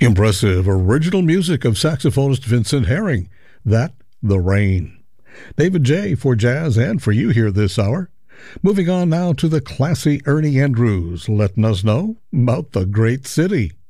Impressive original music of saxophonist Vincent Herring. That, The Rain. David J. for jazz and for you here this hour. Moving on now to the classy Ernie Andrews, letting us know about the great city.